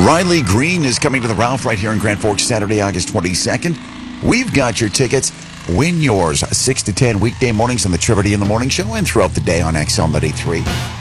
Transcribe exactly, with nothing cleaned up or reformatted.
Riley Green is coming to the Ralph right here in Grand Forks Saturday, August twenty-second. We've got your tickets. Win yours six to ten weekday mornings on the Trivia in the Morning Show and throughout the day on X L ninety-three.